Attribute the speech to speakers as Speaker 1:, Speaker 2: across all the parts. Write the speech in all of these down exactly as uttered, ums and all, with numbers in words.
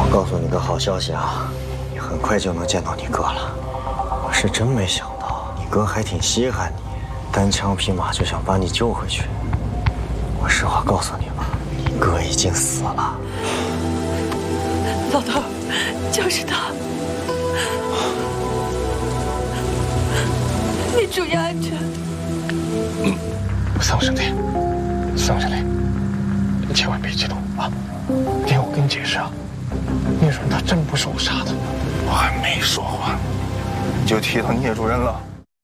Speaker 1: 我告诉你个好消息啊，你很快就能见到你哥了。我是真没想到，你哥还挺稀罕你，单枪匹马就想把你救回去。我实话告诉你吧，你哥已经死了。
Speaker 2: 老头，就是他。你注意安全。
Speaker 3: 嗯，桑师弟，桑师弟，你千万别激动啊！听我跟你解释啊，聂主任他真不是我杀的，我还没说完，就提到聂主任了。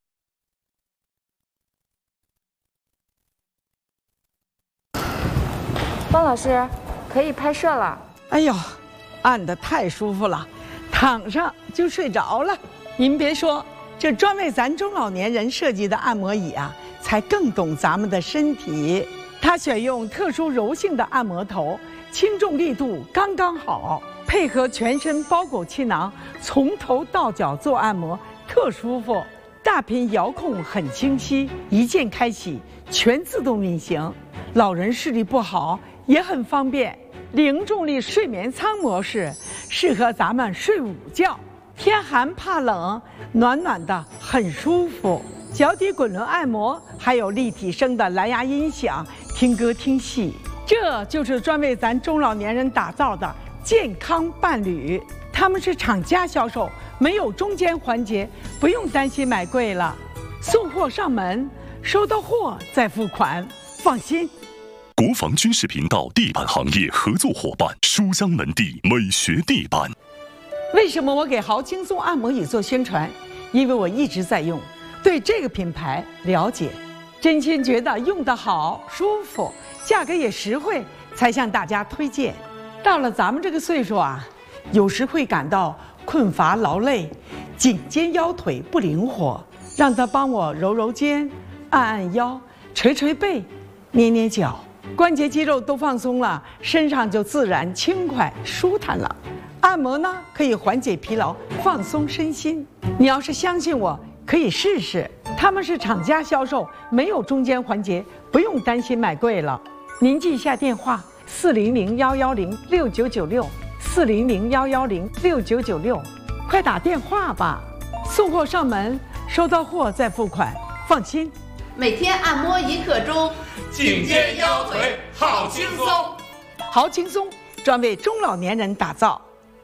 Speaker 4: 方老师，可以拍摄了。
Speaker 5: 哎呦，按得太舒服了，躺上就睡着了。您别说，这专为咱中老年人设计的按摩椅啊，才更懂咱们的身体。它选用特殊柔性的按摩头，轻重力度刚刚好，配合全身包裹气囊，从头到脚做按摩，特舒服。大屏遥控很清晰，一键开启，全自动运行。老人视力不好也很方便。零重力睡眠舱模式适合咱们睡午觉，天寒怕冷，暖暖的很舒服。脚底滚轮按摩，还有立体声的蓝牙音响，听歌听戏。这就是专为咱中老年人打造的健康伴侣。他们是厂家销售，没有中间环节，不用担心买贵了。送货上门，收到货再付款，放心。
Speaker 6: 国防军事频道地板行业合作伙伴书香门第美学地板。
Speaker 5: 为什么我给豪轻松按摩椅做宣传？因为我一直在用，对这个品牌了解，真心觉得用得好、舒服，价格也实惠，才向大家推荐。到了咱们这个岁数啊，有时会感到困乏劳累，颈肩腰腿不灵活，让他帮我揉揉肩、按按腰、捶捶背、捏捏脚。关节肌肉都放松了，身上就自然轻快舒坦了。按摩呢，可以缓解疲劳，放松身心。你要是相信我，可以试试。他们是厂家销售，没有中间环节，不用担心买贵了。您记一下电话：四零零幺幺零六九九六，四零零幺幺零六九九六，快打电话吧。送货上门，收到货再付款，放心。
Speaker 7: 每天按摩一刻钟，
Speaker 8: 颈肩腰腿好轻松，
Speaker 5: 好轻松，专为中老年人打造。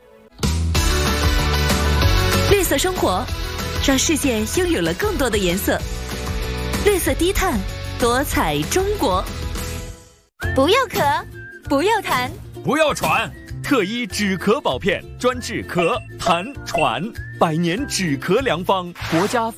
Speaker 9: 绿色生活，让世界拥有了更多的颜色。绿色低碳，多彩中国。
Speaker 10: 不要咳，
Speaker 9: 不要痰，
Speaker 8: 不要喘。特一止咳宝片专治咳、痰、喘，百年止咳良方，国家。